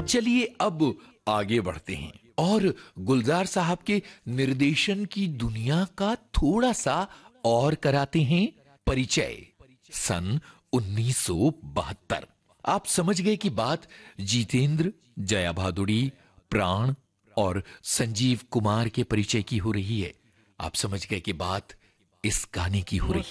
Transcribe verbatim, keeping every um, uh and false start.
चलिए अब आगे बढ़ते हैं और गुलजार साहब के निर्देशन की दुनिया का थोड़ा सा और कराते हैं परिचय। सन उन्नीस सौ बहत्तर। आप समझ गए कि बात जितेंद्र, जया भादुड़ी, प्राण और संजीव कुमार के परिचय की हो रही है। आप समझ गए कि बात इस गाने की हो रही है।